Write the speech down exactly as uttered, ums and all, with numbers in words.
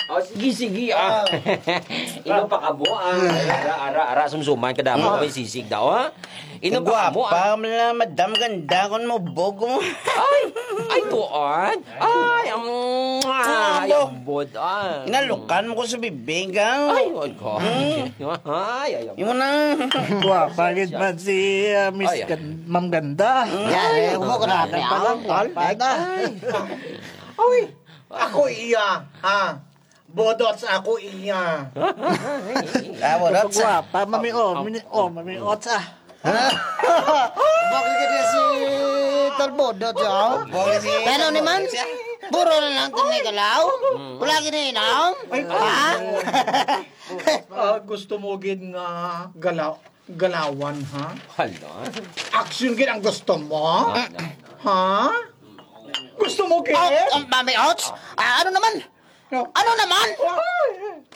Oh, sige, sige, ah. Inom pa ka mo, ah. Ara, ara, ara, sumsuman ka dapat ko may sisig daw, ha? Inom pa ka mo, ah. Gwapa mo na, madam, ganda kon mo, bogo mo. Ay, ay, tuon. Ay, um, ay, ambod, ah. Inalukan mo ko sa bibig, ah. Ay, ay, ko. Ay, ay, Yung mo na. Gwapa, gid man si uh, Miss Ay, Gan- Ma'am Ganda. Yan, eh, mo ka na. Palang, Gwapa. Uy, ako iya, ha? Bodots ako iya. Ah, wala sa. Gwapa, mami o, mami o, mami o, sa. Bakit ka din si Talbodot, yo? Pero naman, puro na lang tinigalaw. Wala ginainom. Ha? Ah, gusto mo gid nga galaw galawan, ha? Hala. Action gid ang gusto mo? Ha? Gusto mo gid? Oh, um, Mami Ots, ah, ano naman? No. Ano naman?